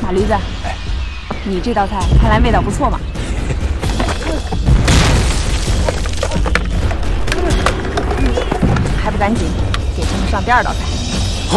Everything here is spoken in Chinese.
大驴子， 哎， 你这道菜看来味道不错嘛。还不赶紧给他们上第二道菜？